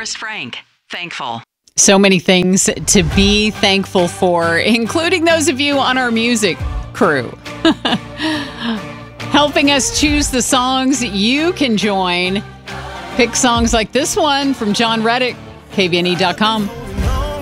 Forrest Frank. Thankful. So many things to be thankful for, including those of you on our music crew. Helping us choose the songs you can join. Pick songs like this one from John Reddick, kvne.com.